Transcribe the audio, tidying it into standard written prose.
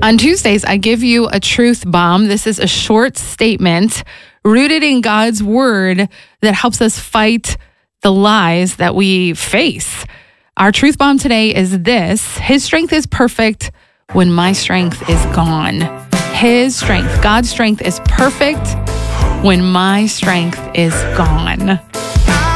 On Tuesdays, I give you a truth bomb. This is a short statement rooted in God's word that helps us fight the lies that we face. Our truth bomb today is this: His strength is perfect when my strength is gone. His strength, God's strength, is perfect when my strength is gone.